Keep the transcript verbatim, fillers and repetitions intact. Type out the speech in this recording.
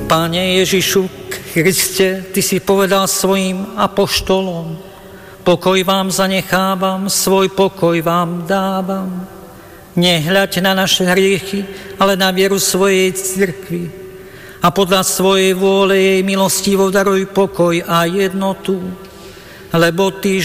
Páne Ježišu Kriste, Ty si povedal svojim apoštolom, pokoj vám zanechávam, svoj pokoj vám dávam. Nehľaď na naše hriechy, ale na vieru svojej cirkvi. A podľa svojej vôle jej milostivo daruj pokoj a jednotu, lebo Ty